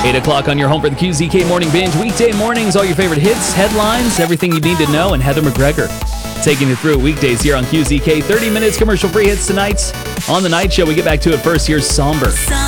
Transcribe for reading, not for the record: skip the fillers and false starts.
8 o'clock on your home for the QZK Morning Binge. Weekday mornings, all your favorite hits, headlines, everything you need to know, and Heather McGregor taking you through it weekdays here on QZK. 30 minutes commercial-free hits tonight. On the night show, we get back to it first. Here's Somber.